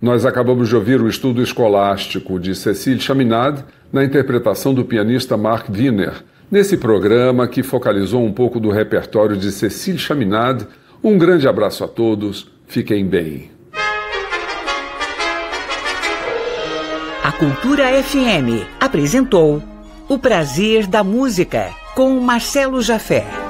Nós acabamos de ouvir o estudo escolástico de Cécile Chaminade, na interpretação do pianista Mark Wiener, nesse programa que focalizou um pouco do repertório de Cécile Chaminade. Um grande abraço a todos, fiquem bem. A Cultura FM apresentou O Prazer da Música, com Marcelo Jafé.